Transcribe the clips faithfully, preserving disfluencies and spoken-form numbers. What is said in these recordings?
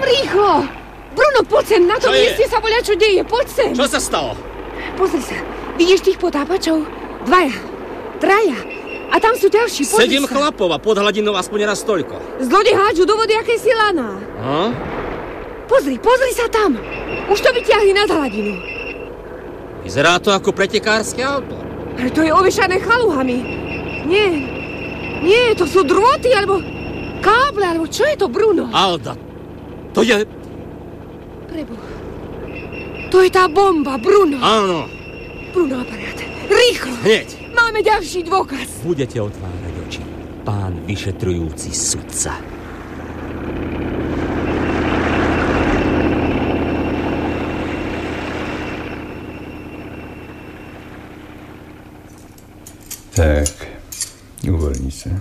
Rýchlo! Bruno, poď sem, na tom mieste sa voľa čo deje, poď sem. Čo sa stalo? Pozri sa, vidíš tých potápačov? Dvaja, traja. A tam sú ďalší, pozri Sedem sa. chlapov a pod hladinou aspoň raz toľko. Z lode hádžu do vody akési laná. A? Pozri, pozri sa tam. Už to vyťahli nad hladinu. Vyzerá to ako pretekárske auto. Ale to je ovešané chaluhami. Nie, nie, to sú drôty, alebo káble, alebo čo je to, Bruno? Alda, to je... Preboh. To je tá bomba, Bruno. Áno. Bruno, aparát. Rýchlo. Hneď. Máme ďalší dôkaz. Budete otvárať oči, pán vyšetrujúci sudca. Tak, uvoľni sa.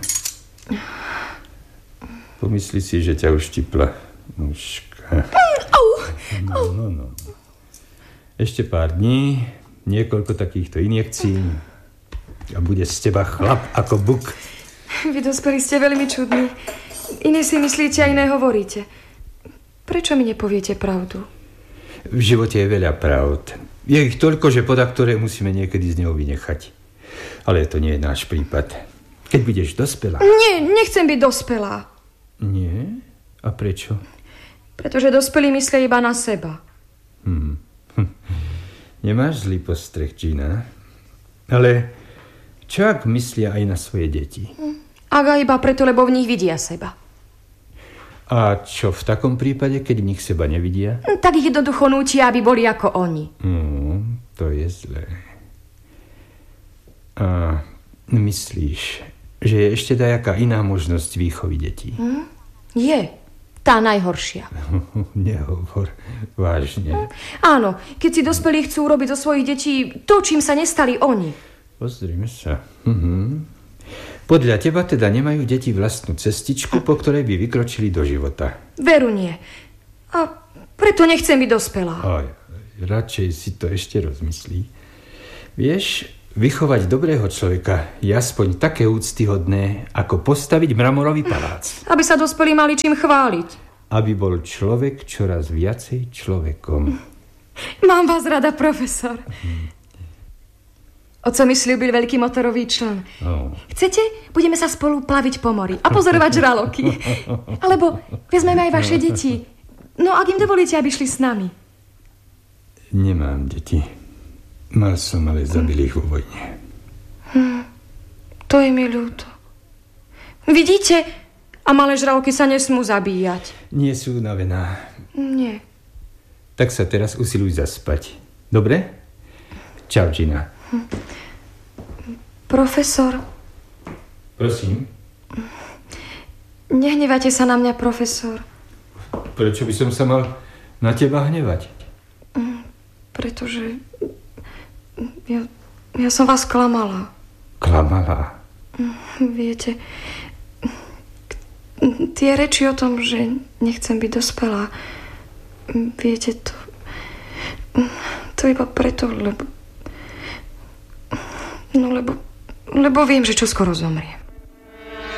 Pomyslí si, že ťa uštipla mužka. Au! No, no, no. Ešte pár dní, niekoľko takýchto injekcií a bude z teba chlap ako buk. Vy dospelí ste veľmi čudní. Iné si myslíte a iné hovoríte. Prečo mi nepoviete pravdu? V živote je veľa pravd. Je ich toľko, že poda ktoré musíme niekedy z neho vynechať. Ale to nie je náš prípad. Keď budeš dospelá... Nie, nechcem byť dospelá. Nie? A prečo? Pretože dospelí myslia iba na seba. Hm. Hm. Nemáš zlý postreh, Gina. Ale čo ak myslia aj na svoje deti? Ak aj iba preto, lebo v nich vidia seba. A čo v takom prípade, keď v nich seba nevidia? Tak ich jednoducho nútia, aby boli ako oni. Hmm, to je zlé. A myslíš, že je ešte dajaká iná možnosť výchovy detí? Hm? Je. Tá najhoršia. Nehovor vážne. Hm? Áno, keď si dospelí chcú robiť zo svojich detí to, čím sa nestali oni. Pozrime sa. Mhm. Podľa teba teda nemajú deti vlastnú cestičku, po ktorej by vykročili do života? Veru nie. A preto nechcem byť dospelá. Aj, radšej si to ešte rozmyslí. Vieš, vychovať dobrého človeka je aspoň také úctyhodné, ako postaviť mramorový palác. Aby sa dospelí mali čím chváliť. Aby bol človek čoraz viacej človekom. Mám vás rada, profesor. Oco mi sľúbil veľký motorový čln. Oh. Chcete? Budeme sa spolu plaviť po mori a pozorovať žraloky. Alebo vezmeme aj vaše deti. No, ak im dovolíte, aby šli s nami. Nemám deti. Mal som, ale zabili ich vo vojne. Hm, to je mi ľúto. Vidíte? A malé žraloky sa nesmú zabíjať. Nie sú unavená. Nie. Tak sa teraz usiluj zaspať. Dobre? Čau, Gina. Hm. Profesor. Prosím? Nehnevajte sa na mňa, profesor. Prečo by som sa mal na teba hnevať? Pretože ja, ja som vás klamala. Klamala? Viete, tie reči o tom, že nechcem byť dospelá, viete, to to iba preto, lebo no lebo lebo viem, že čoskoro zomriem.